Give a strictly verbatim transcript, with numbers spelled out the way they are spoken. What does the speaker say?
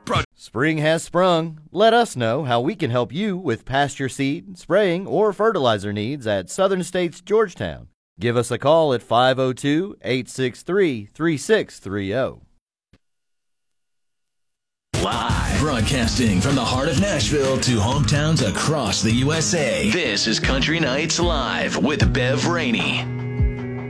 Spring has sprung. Let us know how we can help you with pasture seed, spraying, or fertilizer needs at Southern States Georgetown. Give us a call at five oh two, eight six three, three six three oh. Live, broadcasting from the heart of Nashville to hometowns across the U S A. This is Country Nights Live with Bev Rainey.